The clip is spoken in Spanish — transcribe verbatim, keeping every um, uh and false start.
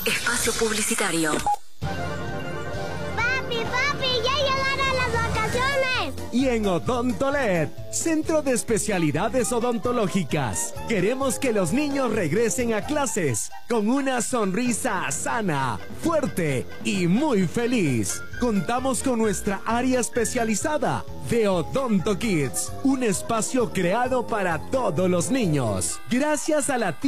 Espacio publicitario. Papi, papi, ya llegaron las vacaciones. Y en Odontolet, Centro de Especialidades Odontológicas, queremos que los niños regresen a clases con una sonrisa sana, fuerte y muy feliz. Contamos con nuestra área especializada de Odonto Kids, un espacio creado para todos los niños. Gracias a la